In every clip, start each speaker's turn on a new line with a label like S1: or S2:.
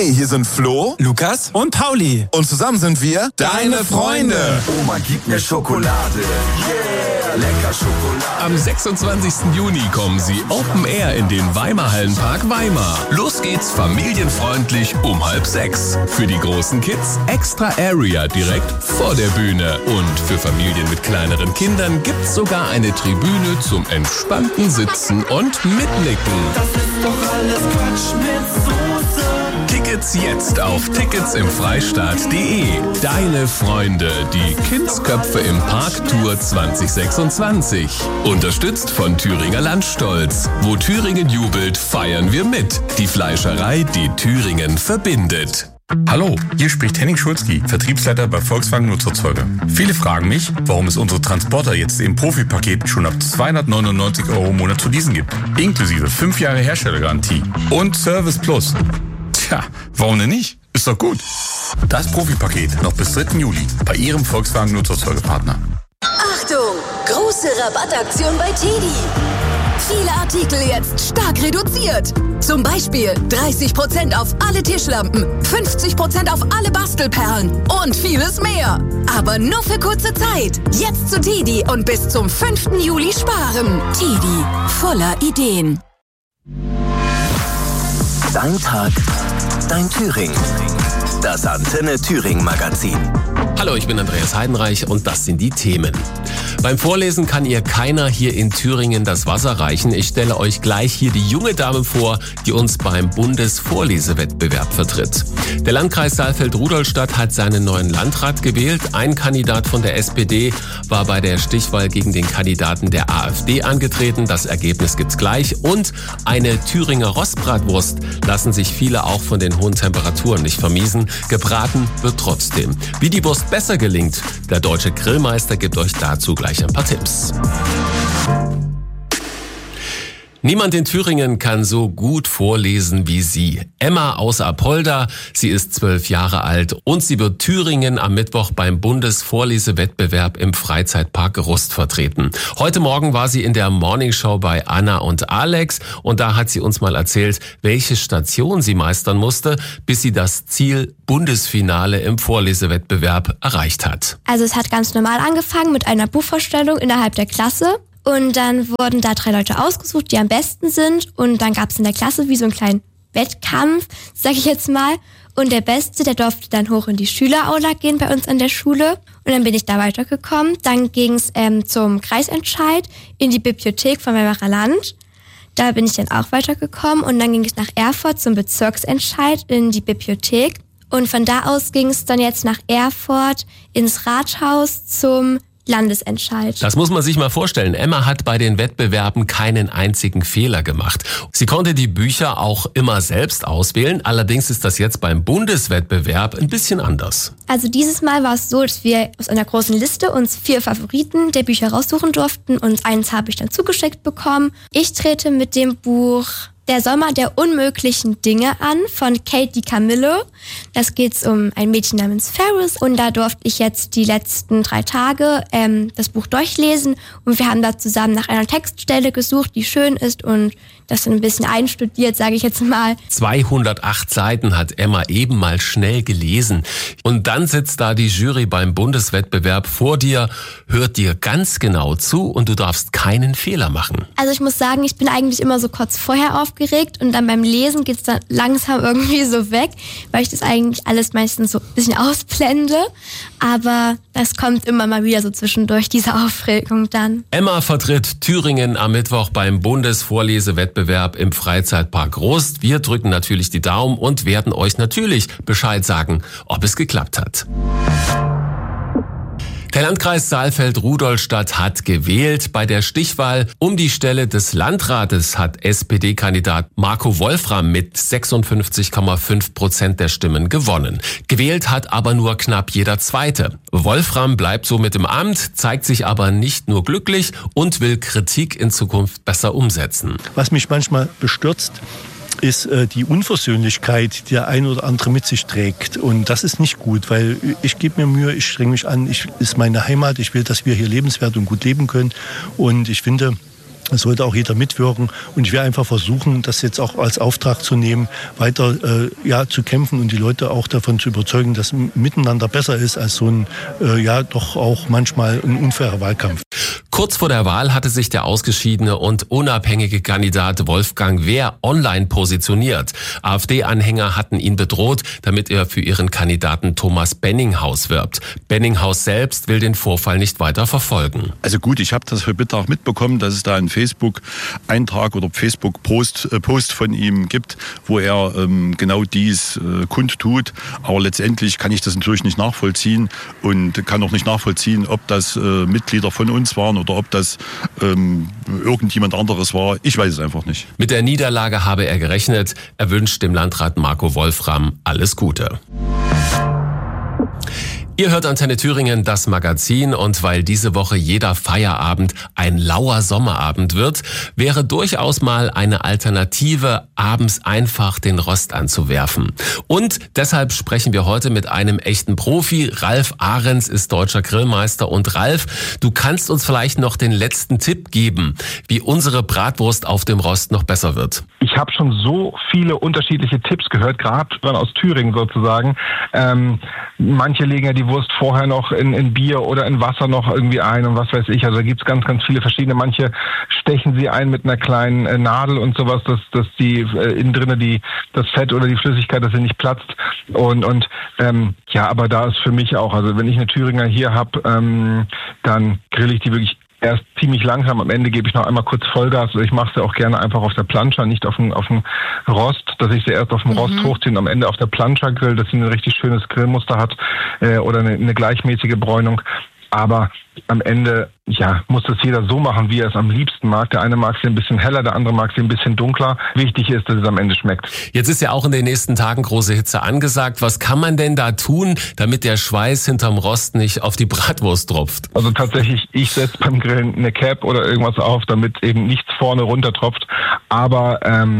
S1: Hey, hier sind Flo,
S2: Lukas und Pauli.
S1: Und zusammen sind wir deine Freunde.
S3: Oma, gib mir Schokolade. Yeah, lecker Schokolade.
S4: Am 26. Juni kommen sie Open Air in den Weimar-Hallenpark Weimar. Los geht's familienfreundlich um 5:30. Für die großen Kids extra Area direkt vor der Bühne. Und für Familien mit kleineren Kindern gibt's sogar eine Tribüne zum entspannten Sitzen und Mitnicken.
S3: Das ist doch alles Quatsch mit Soße.
S4: Tickets jetzt auf ticketsimfreistaat.de. Deine Freunde, die Kindsköpfe im Park Tour 2026. Unterstützt von Thüringer Landstolz. Wo Thüringen jubelt, feiern wir mit. Die Fleischerei, die Thüringen verbindet.
S5: Hallo, hier spricht Henning Schulzki, Vertriebsleiter bei Volkswagen Nutzerzeuger. Viele fragen mich, warum es unsere Transporter jetzt im Profipaket schon ab 299 € im Monat zu leasen gibt. Inklusive 5 Jahre Herstellergarantie und Service Plus. Tja, warum denn nicht? Ist doch gut. Das Profipaket noch bis 3. Juli bei Ihrem Volkswagen Nutzerzeugerpartner.
S6: Achtung! Große Rabattaktion bei TEDi. Viele Artikel jetzt stark reduziert. Zum Beispiel 30% auf alle Tischlampen, 50% auf alle Bastelperlen und vieles mehr. Aber nur für kurze Zeit. Jetzt zu TEDi und bis zum 5. Juli sparen. TEDi, voller Ideen.
S3: Dein Tag, dein Thüringen. Das Antenne Thüringen Magazin.
S4: Hallo, ich bin Andreas Heidenreich und das sind die Themen. Beim Vorlesen kann ihr keiner hier in Thüringen das Wasser reichen. Ich stelle euch gleich hier die junge Dame vor, die uns beim Bundesvorlesewettbewerb vertritt. Der Landkreis Saalfeld-Rudolstadt hat seinen neuen Landrat gewählt. Ein Kandidat von der SPD war bei der Stichwahl gegen den Kandidaten der AfD angetreten. Das Ergebnis gibt's gleich. Und eine Thüringer Rostbratwurst lassen sich viele auch von den hohen Temperaturen nicht vermiesen. Gebraten wird trotzdem. Wie die Wurst besser gelingt, der deutsche Grillmeister gibt euch dazu gleich ein paar Tipps. Niemand in Thüringen kann so gut vorlesen wie sie. Emma aus Apolda, sie ist 12 Jahre alt und sie wird Thüringen am Mittwoch beim Bundesvorlesewettbewerb im Freizeitpark Rust vertreten. Heute Morgen war sie in der Morningshow bei Anna und Alex und da hat sie uns mal erzählt, welche Station sie meistern musste, bis sie das Ziel Bundesfinale im Vorlesewettbewerb erreicht hat.
S7: Also es hat ganz normal angefangen mit einer Buchvorstellung innerhalb der Klasse. Und dann wurden da 3 Leute ausgesucht, die am besten sind. Und dann gab es in der Klasse wie so einen kleinen Wettkampf, sag ich jetzt mal. Und der Beste, der durfte dann hoch in die Schüleraula gehen bei uns an der Schule. Und dann bin ich da weitergekommen. Dann ging es zum Kreisentscheid in die Bibliothek vom Weimarer Land. Da bin ich dann auch weitergekommen. Und dann ging es nach Erfurt zum Bezirksentscheid in die Bibliothek. Und von da aus ging es dann jetzt nach Erfurt ins Rathaus zum Landesentscheid.
S4: Das muss man sich mal vorstellen. Emma hat bei den Wettbewerben keinen einzigen Fehler gemacht. Sie konnte die Bücher auch immer selbst auswählen. Allerdings ist das jetzt beim Bundeswettbewerb ein bisschen anders.
S7: Also dieses Mal war es so, dass wir aus einer großen Liste uns 4 Favoriten der Bücher raussuchen durften und eins habe ich dann zugeschickt bekommen. Ich trete mit dem Buch Der Sommer der unmöglichen Dinge an von Kate DiCamillo. Das geht um ein Mädchen namens Ferris und da durfte ich jetzt die letzten 3 Tage das Buch durchlesen und wir haben da zusammen nach einer Textstelle gesucht, die schön ist und das dann ein bisschen einstudiert, sage ich jetzt mal.
S4: 208 Seiten hat Emma eben mal schnell gelesen. Und dann sitzt da die Jury beim Bundeswettbewerb vor dir, hört dir ganz genau zu und du darfst keinen Fehler machen.
S7: Also ich muss sagen, ich bin eigentlich immer so kurz vorher aufgeregt und dann beim Lesen geht's dann langsam irgendwie so weg, weil ich das eigentlich alles meistens so ein bisschen ausblende. Aber das kommt immer mal wieder so zwischendurch, diese Aufregung dann.
S4: Emma vertritt Thüringen am Mittwoch beim Bundesvorlesewettbewerb im Freizeitpark Rust. Wir drücken natürlich die Daumen und werden euch natürlich Bescheid sagen, ob es geklappt hat. Der Landkreis Saalfeld-Rudolstadt hat gewählt. Bei der Stichwahl um die Stelle des Landrates hat SPD-Kandidat Marco Wolfram mit 56,5% der Stimmen gewonnen. Gewählt hat aber nur knapp jeder Zweite. Wolfram bleibt somit im Amt, zeigt sich aber nicht nur glücklich und will Kritik in Zukunft besser umsetzen.
S8: Was mich manchmal bestürzt, ist die Unversöhnlichkeit, die der ein oder andere mit sich trägt. Und das ist nicht gut, weil ich gebe mir Mühe, ich strenge mich an, ist meine Heimat, ich will, dass wir hier lebenswert und gut leben können. Und ich finde, Es sollte auch jeder mitwirken und ich werde einfach versuchen, das jetzt auch als Auftrag zu nehmen, weiter zu kämpfen und die Leute auch davon zu überzeugen, dass miteinander besser ist als so ein doch auch manchmal ein unfairer Wahlkampf.
S4: Kurz vor der Wahl hatte sich der ausgeschiedene und unabhängige Kandidat Wolfgang Wehr online positioniert. AfD-Anhänger hatten ihn bedroht, damit er für ihren Kandidaten Thomas Benninghaus wirbt. Benninghaus selbst will den Vorfall nicht weiter verfolgen.
S2: Also gut, ich habe das heute Mittag mitbekommen, dass es da einen Facebook-Eintrag oder Facebook-Post von ihm gibt, wo er genau dies kundtut. Aber letztendlich kann ich das natürlich nicht nachvollziehen und kann auch nicht nachvollziehen, ob das Mitglieder von uns waren oder ob das irgendjemand anderes war. Ich weiß es einfach nicht.
S4: Mit der Niederlage habe er gerechnet. Er wünscht dem Landrat Marco Wolfram alles Gute. Ihr hört Antenne Thüringen, das Magazin, und weil diese Woche jeder Feierabend ein lauer Sommerabend wird, wäre durchaus mal eine Alternative, abends einfach den Rost anzuwerfen. Und deshalb sprechen wir heute mit einem echten Profi. Ralf Ahrens ist deutscher Grillmeister. Und Ralf, du kannst uns vielleicht noch den letzten Tipp geben, wie unsere Bratwurst auf dem Rost noch besser wird.
S9: Ich habe schon so viele unterschiedliche Tipps gehört, gerade aus Thüringen sozusagen. Manche legen ja die Wurst vorher noch in Bier oder in Wasser noch irgendwie ein und was weiß ich. Also da gibt's ganz, ganz viele verschiedene. Manche stechen sie ein mit einer kleinen Nadel und sowas, dass die innen drinne das Fett oder die Flüssigkeit, dass sie nicht platzt. Aber da ist für mich auch, also wenn ich eine Thüringer hier habe, dann grill ich die wirklich erst ziemlich langsam. Am Ende gebe ich noch einmal kurz Vollgas. Ich mache sie auch gerne einfach auf der Plancha, nicht auf dem Rost, dass ich sie erst auf dem Rost hochziehe und am Ende auf der Plancha grill, dass sie ein richtig schönes Grillmuster hat oder eine gleichmäßige Bräunung. Aber am Ende, muss das jeder so machen, wie er es am liebsten mag. Der eine mag sie ein bisschen heller, der andere mag sie ein bisschen dunkler. Wichtig ist, dass es am Ende schmeckt.
S4: Jetzt ist ja auch in den nächsten Tagen große Hitze angesagt. Was kann man denn da tun, damit der Schweiß hinterm Rost nicht auf die Bratwurst tropft?
S9: Also tatsächlich, ich setze beim Grillen eine Cap oder irgendwas auf, damit eben nichts vorne runter tropft. Aber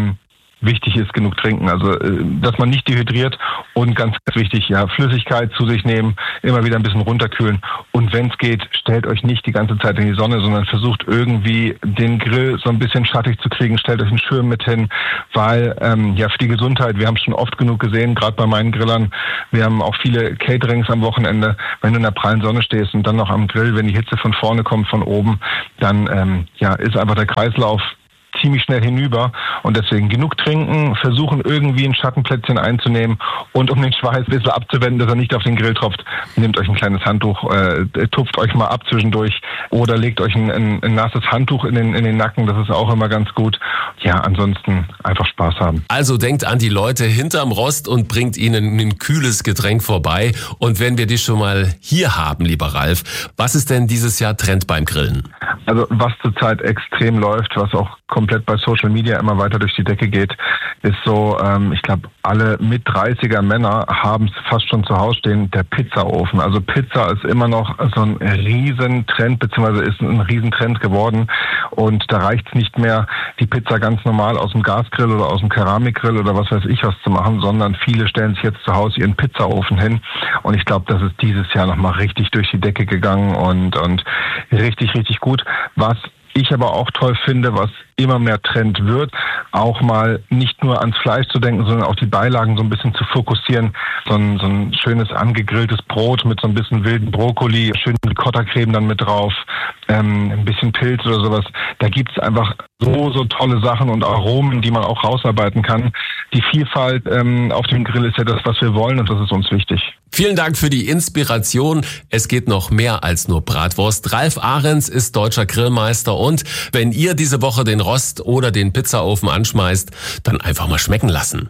S9: wichtig ist genug trinken, also dass man nicht dehydriert und ganz, ganz wichtig, Flüssigkeit zu sich nehmen, immer wieder ein bisschen runterkühlen und wenn es geht, stellt euch nicht die ganze Zeit in die Sonne, sondern versucht irgendwie den Grill so ein bisschen schattig zu kriegen, stellt euch einen Schirm mit hin, weil für die Gesundheit, wir haben es schon oft genug gesehen, gerade bei meinen Grillern, wir haben auch viele Caterings am Wochenende, wenn du in der prallen Sonne stehst und dann noch am Grill, wenn die Hitze von vorne kommt, von oben, dann ist einfach der Kreislauf ziemlich schnell hinüber und deswegen genug trinken, versuchen irgendwie ein Schattenplätzchen einzunehmen und um den Schweiß ein bisschen abzuwenden, dass er nicht auf den Grill tropft, nehmt euch ein kleines Handtuch, tupft euch mal ab zwischendurch oder legt euch ein nasses Handtuch in den Nacken, das ist auch immer ganz gut. Ja, ansonsten einfach Spaß haben.
S4: Also denkt an die Leute hinterm Rost und bringt ihnen ein kühles Getränk vorbei. Und wenn wir dich schon mal hier haben, lieber Ralf, was ist denn dieses Jahr Trend beim Grillen?
S9: Also was zurzeit extrem läuft, was auch komplett bei Social Media immer weiter durch die Decke geht, ist so, ich glaube, alle mit 30er Männer haben es fast schon zu Hause stehen, der Pizzaofen. Also Pizza ist immer noch so ein Riesentrend, beziehungsweise ist ein Riesentrend geworden. Und da reicht es nicht mehr, die Pizza ganz normal aus dem Gasgrill oder aus dem Keramikgrill oder was weiß ich was zu machen, sondern viele stellen sich jetzt zu Hause ihren Pizzaofen hin. Und ich glaube, das ist dieses Jahr nochmal richtig durch die Decke gegangen und richtig, richtig gut. Was ich aber auch toll finde, was immer mehr Trend wird, auch mal nicht nur ans Fleisch zu denken, sondern auch die Beilagen so ein bisschen zu fokussieren. So ein schönes angegrilltes Brot mit so ein bisschen wilden Brokkoli, schön Ricotta-Creme dann mit drauf, ein bisschen Pilz oder sowas. Da gibt's einfach so tolle Sachen und Aromen, die man auch rausarbeiten kann. Die Vielfalt auf dem Grill ist ja das, was wir wollen und das ist uns wichtig.
S4: Vielen Dank für die Inspiration. Es geht noch mehr als nur Bratwurst. Ralf Ahrens ist deutscher Grillmeister und wenn ihr diese Woche den Rost oder den Pizzaofen anschmeißt, dann einfach mal schmecken lassen.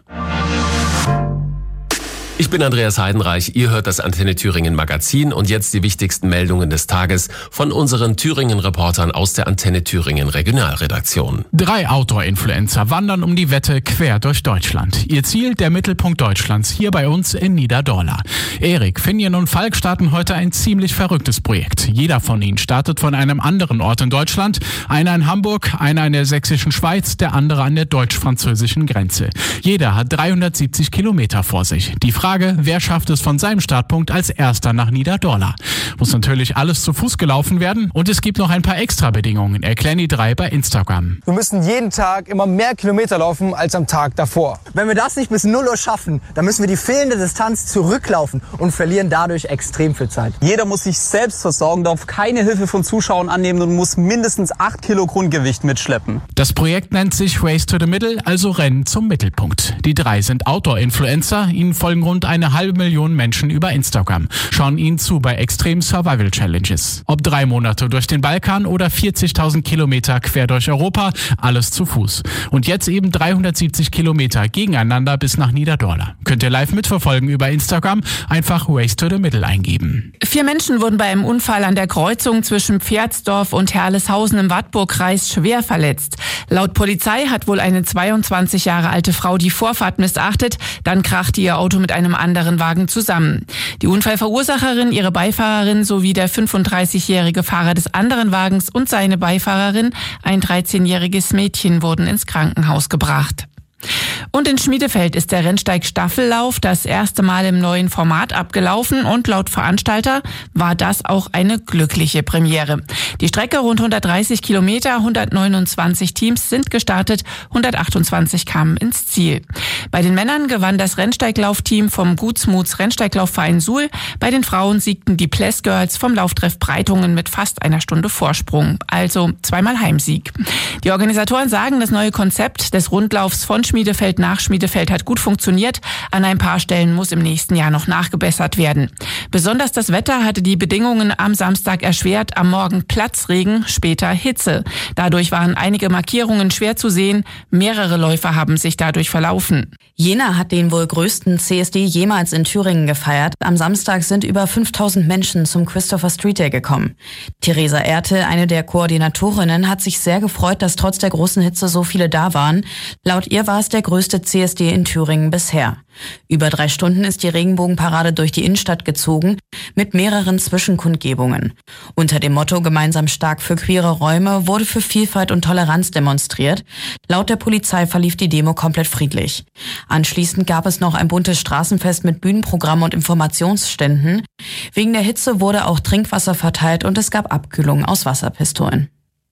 S4: Ich bin Andreas Heidenreich, ihr hört das Antenne Thüringen Magazin und jetzt die wichtigsten Meldungen des Tages von unseren Thüringen-Reportern aus der Antenne Thüringen Regionalredaktion.
S10: 3 Outdoor-Influencer wandern um die Wette quer durch Deutschland. Ihr Ziel, der Mittelpunkt Deutschlands, hier bei uns in Niederdorla. Erik, Finjen und Falk starten heute ein ziemlich verrücktes Projekt. Jeder von ihnen startet von einem anderen Ort in Deutschland. Einer in Hamburg, einer in der sächsischen Schweiz, der andere an der deutsch-französischen Grenze. Jeder hat 370 Kilometer vor sich. Die Frage Frage, wer schafft es von seinem Startpunkt als Erster nach Niederdorla? Muss natürlich alles zu Fuß gelaufen werden und es gibt noch ein paar Extra-Bedingungen, erklären die 3 bei Instagram.
S11: Wir müssen jeden Tag immer mehr Kilometer laufen als am Tag davor. Wenn wir das nicht bis 0 Uhr schaffen, dann müssen wir die fehlende Distanz zurücklaufen und verlieren dadurch extrem viel Zeit.
S12: Jeder muss sich selbst versorgen, darf keine Hilfe von Zuschauern annehmen und muss mindestens 8 Kilo Grundgewicht mitschleppen.
S10: Das Projekt nennt sich Race to the Middle, also Rennen zum Mittelpunkt. Die 3 sind Outdoor-Influencer, ihnen folgen rund 500.000 Menschen über Instagram, schauen ihnen zu bei Extreme Survival Challenges. Ob 3 Monate durch den Balkan oder 40.000 Kilometer quer durch Europa, alles zu Fuß. Und jetzt eben 370 Kilometer gegeneinander bis nach Niederdorla. Könnt ihr live mitverfolgen über Instagram, einfach Race to the Middle eingeben.
S13: 4 Menschen wurden bei einem Unfall an der Kreuzung zwischen Pferdsdorf und Herleshausen im Wartburgkreis schwer verletzt. Laut Polizei hat wohl eine 22 Jahre alte Frau die Vorfahrt missachtet, dann krachte ihr Auto mit einem anderen Wagen zusammen. Die Unfallverursacherin, ihre Beifahrerin sowie der 35-jährige Fahrer des anderen Wagens und seine Beifahrerin, ein 13-jähriges Mädchen, wurden ins Krankenhaus gebracht. Und in Schmiedefeld ist der Rennsteig-Staffellauf das erste Mal im neuen Format abgelaufen und laut Veranstalter war das auch eine glückliche Premiere. Die Strecke rund 130 Kilometer, 129 Teams sind gestartet, 128 kamen ins Ziel. Bei den Männern gewann das Rennsteiglaufteam vom Gutsmuts Rennsteiglaufverein Suhl. Bei den Frauen siegten die Ples Girls vom Lauftreff Breitungen mit fast einer Stunde Vorsprung. Also zweimal Heimsieg. Die Organisatoren sagen, das neue Konzept des Rundlaufs von Schmiedefeld nach Schmiedefeld hat gut funktioniert. An ein paar Stellen muss im nächsten Jahr noch nachgebessert werden. Besonders das Wetter hatte die Bedingungen am Samstag erschwert. Am Morgen Platzregen, später Hitze. Dadurch waren einige Markierungen schwer zu sehen. Mehrere Läufer haben sich dadurch verlaufen.
S14: Jena hat den wohl größten CSD jemals in Thüringen gefeiert. Am Samstag sind über 5.000 Menschen zum Christopher Street Day gekommen. Theresa Ertel, eine der Koordinatorinnen, hat sich sehr gefreut, dass trotz der großen Hitze so viele da waren. Laut ihr war es der größte CSD in Thüringen bisher. Über 3 Stunden ist die Regenbogenparade durch die Innenstadt gezogen, mit mehreren Zwischenkundgebungen. Unter dem Motto Gemeinsam stark für queere Räume wurde für Vielfalt und Toleranz demonstriert. Laut der Polizei verlief die Demo komplett friedlich. Anschließend gab es noch ein buntes Straßenfest mit Bühnenprogramm und Informationsständen. Wegen der Hitze wurde auch Trinkwasser verteilt und es gab Abkühlung aus Wasserpistolen.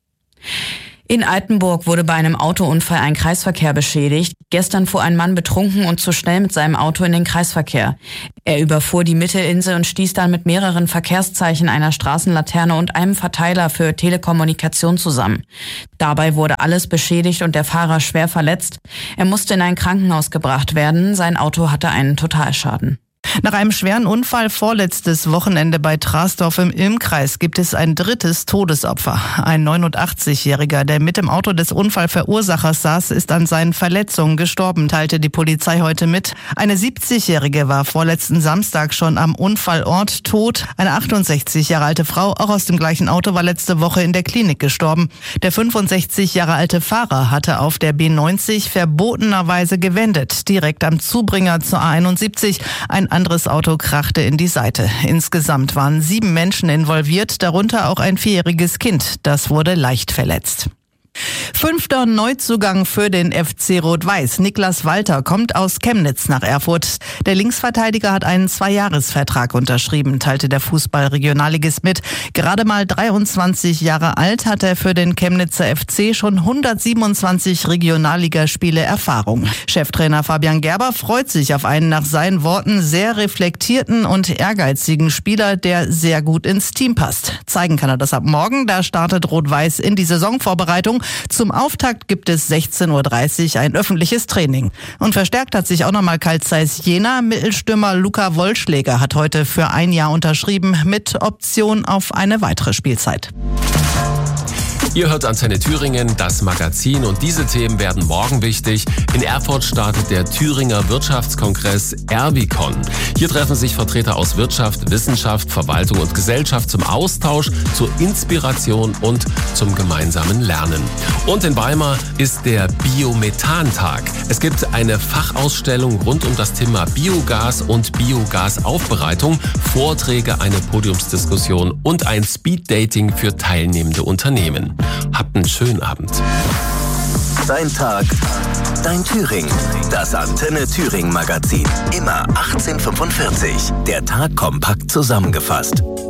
S14: In Altenburg wurde bei einem Autounfall ein Kreisverkehr beschädigt. Gestern fuhr ein Mann betrunken und zu schnell mit seinem Auto in den Kreisverkehr. Er überfuhr die Mittelinsel und stieß dann mit mehreren Verkehrszeichen, einer Straßenlaterne und einem Verteiler für Telekommunikation zusammen. Dabei wurde alles beschädigt und der Fahrer schwer verletzt. Er musste in ein Krankenhaus gebracht werden. Sein Auto hatte einen Totalschaden.
S15: Nach einem schweren Unfall vorletztes Wochenende bei Trasdorf im Ilmkreis gibt es ein drittes Todesopfer. Ein 89-Jähriger, der mit dem Auto des Unfallverursachers saß, ist an seinen Verletzungen gestorben, teilte die Polizei heute mit. Eine 70-Jährige war vorletzten Samstag schon am Unfallort tot. Eine 68 Jahre alte Frau, auch aus dem gleichen Auto, war letzte Woche in der Klinik gestorben. Der 65 Jahre alte Fahrer hatte auf der B90 verbotenerweise gewendet, direkt am Zubringer zur A71. Ein anderes Auto krachte in die Seite. Insgesamt waren 7 Menschen involviert, darunter auch ein 4-jähriges Kind. Das wurde leicht verletzt. 5. Neuzugang für den FC Rot-Weiß. Niklas Walter kommt aus Chemnitz nach Erfurt. Der Linksverteidiger hat einen 2-Jahres-Vertrag unterschrieben, teilte der Fußball-Regionalligist mit. Gerade mal 23 Jahre alt hat er für den Chemnitzer FC schon 127 Regionalligaspiele Erfahrung. Cheftrainer Fabian Gerber freut sich auf einen nach seinen Worten sehr reflektierten und ehrgeizigen Spieler, der sehr gut ins Team passt. Zeigen kann er das ab morgen. Da startet Rot-Weiß in die Saisonvorbereitung. Zum Auftakt gibt es 16:30 Uhr ein öffentliches Training. Und verstärkt hat sich auch nochmal Carl Zeiss Jena. Mittelstürmer Luca Wollschläger hat heute für 1 Jahr unterschrieben mit Option auf eine weitere Spielzeit.
S4: Ihr hört Antenne Thüringen, das Magazin, und diese Themen werden morgen wichtig. In Erfurt startet der Thüringer Wirtschaftskongress Erbicon. Hier treffen sich Vertreter aus Wirtschaft, Wissenschaft, Verwaltung und Gesellschaft zum Austausch, zur Inspiration und zum gemeinsamen Lernen. Und in Weimar ist der Biomethantag. Es gibt eine Fachausstellung rund um das Thema Biogas und Biogasaufbereitung, Vorträge, eine Podiumsdiskussion und ein Speeddating für teilnehmende Unternehmen. Habt einen schönen Abend.
S3: Dein Tag, dein Thüringen. Das Antenne Thüringen Magazin. Immer 18:45. Der Tag kompakt zusammengefasst.